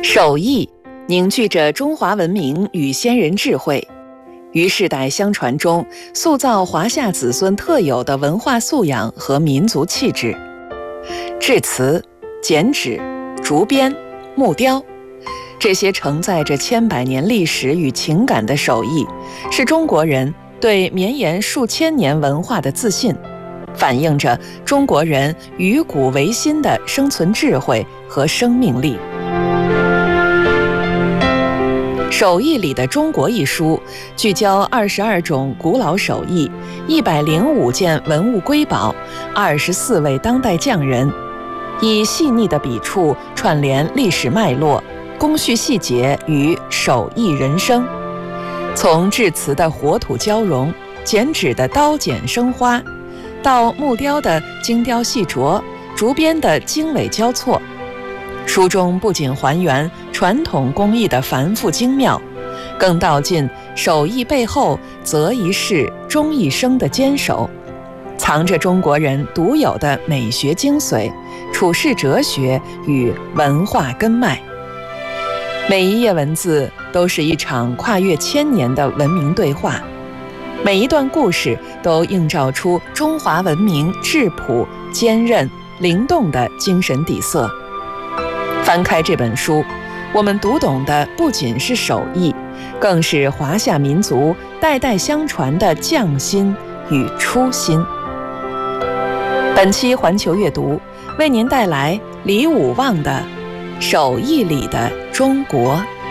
手艺凝聚着中华文明与先人智慧，于世代相传中塑造华夏子孙特有的文化素养和民族气质。制瓷、剪纸、竹编、木雕，这些承载着千百年历史与情感的手艺，是中国人对绵延数千年文化的自信，反映着中国人与古为新的生存智慧和生命力。手艺里的中国一书聚焦22种古老手艺，105件文物瑰宝，24位当代匠人，以细腻的笔触串联历史脉络、工序细节与手艺人生。从制瓷的火土交融，剪纸的刀剪生花，到木雕的精雕细琢，竹编的经纬交错，书中不仅还原传统工艺的繁复精妙，更道尽手艺背后择一事终一生的坚守，藏着中国人独有的美学精髓、处世哲学与文化根脉。每一页文字都是一场跨越千年的文明对话，每一段故事都映照出中华文明质朴、坚韧、灵动的精神底色。翻开这本书，我们读懂的不仅是手艺，更是华夏民族代代相传的匠心与初心。本期环球阅读为您带来李武旺的《手艺里的中国》。